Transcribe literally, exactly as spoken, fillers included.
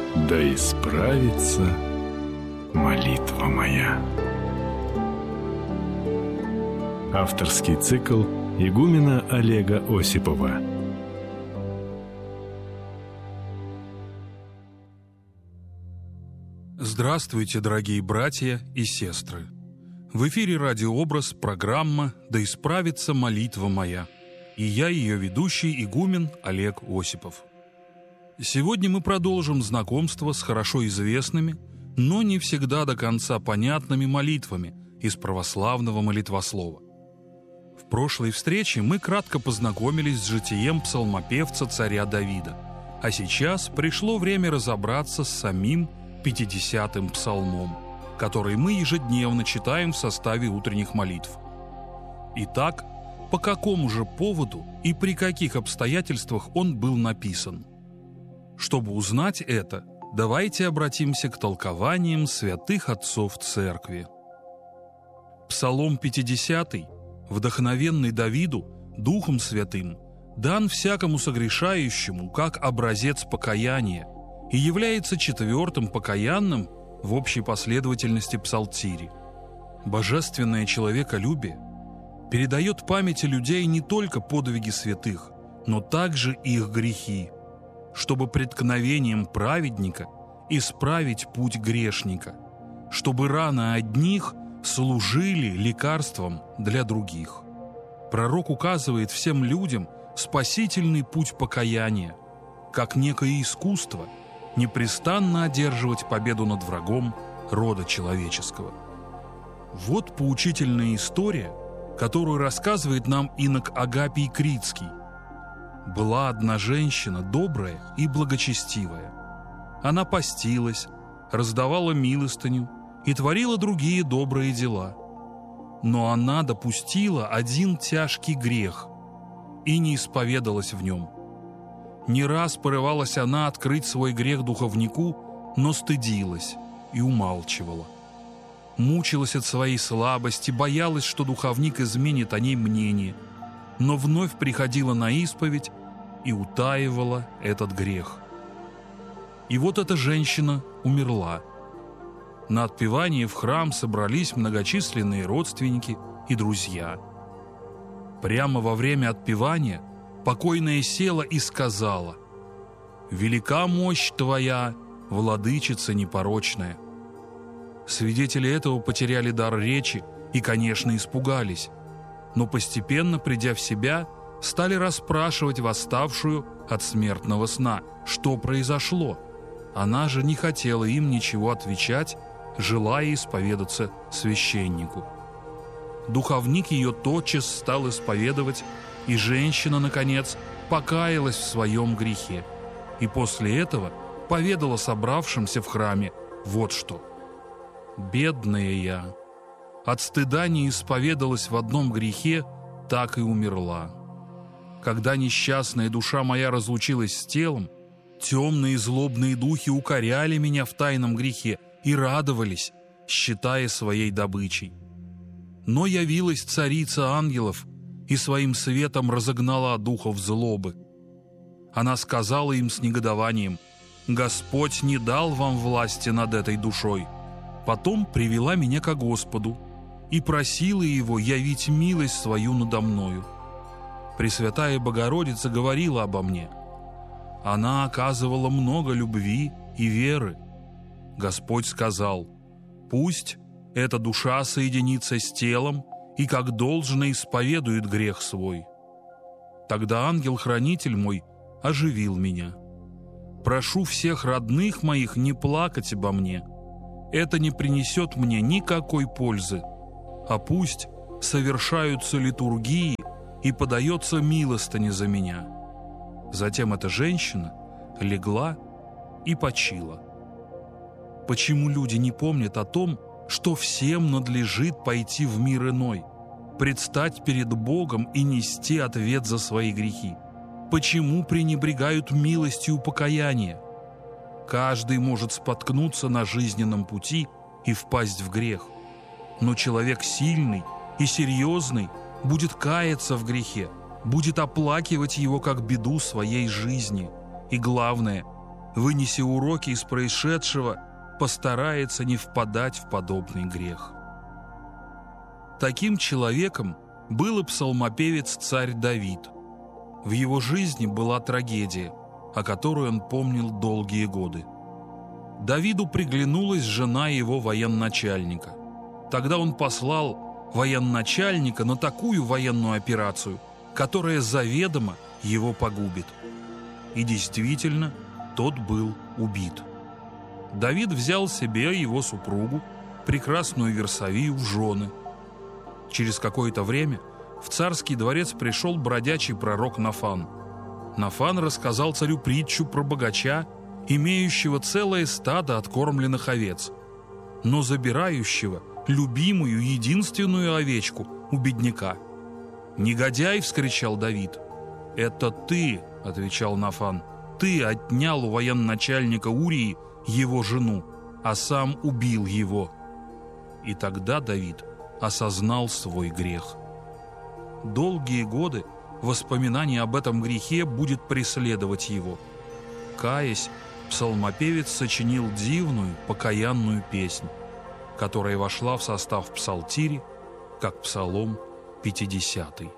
да исправится молитва моя. Авторский цикл игумена Олега Осипова. Здравствуйте, дорогие братья и сестры! В эфире радиообраз, программа «Да исправится молитва моя». И я, ее ведущий, игумен Олег Осипов. Сегодня мы продолжим знакомство с хорошо известными, но не всегда до конца понятными молитвами из православного молитвослова. В прошлой встрече мы кратко познакомились с житием псалмопевца царя Давида, а сейчас пришло время разобраться с самим пятидесятым псалмом, который мы ежедневно читаем в составе утренних молитв. Итак, по какому же поводу и при каких обстоятельствах он был написан? Чтобы узнать это, давайте обратимся к толкованиям святых отцов Церкви. Псалом пятидесятый, вдохновенный Давиду, Духом Святым, дан всякому согрешающему как образец покаяния и является четвертым покаянным в общей последовательности псалтири. Божественное человеколюбие передает памяти людей не только подвиги святых, но также их грехи, чтобы преткновением праведника исправить путь грешника, чтобы раны одних служили лекарством для других. Пророк указывает всем людям спасительный путь покаяния, как некое искусство непрестанно одерживать победу над врагом рода человеческого. Вот поучительная история, которую рассказывает нам инок Агапий Критский. Была одна женщина добрая и благочестивая. Она постилась, раздавала милостыню и творила другие добрые дела. Но она допустила один тяжкий грех и не исповедалась в нем. Не раз порывалась она открыть свой грех духовнику, но стыдилась и умалчивала. Мучилась от своей слабости, боялась, что духовник изменит о ней мнение, но вновь приходила на исповедь и утаивала этот грех. И вот эта женщина умерла. На отпевание в храм собрались многочисленные родственники и друзья. Прямо во время отпевания покойная села и сказала: «Велика мощь Твоя, владычица непорочная». Свидетели этого потеряли дар речи и, конечно, испугались, но постепенно, придя в себя, стали расспрашивать восставшую от смертного сна, что произошло. Она же не хотела им ничего отвечать, желая исповедаться священнику. Духовник ее тотчас стал исповедовать, и женщина, наконец, покаялась в своем грехе, и после этого поведала собравшимся в храме вот что: «Бедная я, от стыда не исповедалась в одном грехе, так и умерла. Когда несчастная душа моя разлучилась с телом, темные злобные духи укоряли меня в тайном грехе и радовались, считая своей добычей. Но явилась царица ангелов и своим светом разогнала духов злобы. Она сказала им с негодованием: «Господь не дал вам власти над этой душой». Потом привела меня ко Господу и просила Его явить милость свою надо мною. Пресвятая Богородица говорила обо мне. Она оказывала много любви и веры. Господь сказал: «Пусть эта душа соединится с телом и как должно исповедует грех свой». Тогда ангел-хранитель мой оживил меня. «Прошу всех родных моих не плакать обо мне. Это не принесет мне никакой пользы, а пусть совершаются литургии и подается милостыня за меня». Затем эта женщина легла и почила. Почему люди не помнят о том, что всем надлежит пойти в мир иной, предстать перед Богом и нести ответ за свои грехи? Почему пренебрегают милостью покаяния? Каждый может споткнуться на жизненном пути и впасть в грех. Но человек сильный и серьезный будет каяться в грехе, будет оплакивать его как беду своей жизни и, главное, вынеся уроки из происшедшего, постарается не впадать в подобный грех. Таким человеком был и псалмопевец царь Давид. В его жизни была трагедия, о которой он помнил долгие годы. Давиду приглянулась жена его военачальника. Тогда он послал военачальника на такую военную операцию, которая заведомо его погубит. И действительно, тот был убит. Давид взял себе его супругу, прекрасную Версавию, в жены. Через какое-то время в царский дворец пришел бродячий пророк Нафан. Нафан рассказал царю притчу про богача, имеющего целое стадо откормленных овец, но забирающего любимую единственную овечку у бедняка. «Негодяй!» — вскричал Давид. «Это ты!» — отвечал Нафан. «Ты отнял у военачальника Урии его жену, а сам убил его». И тогда Давид осознал свой грех. Долгие годы воспоминание об этом грехе будет преследовать его. Каясь, псалмопевец сочинил дивную покаянную песнь, которая вошла в состав псалтири как псалом пятидесятый.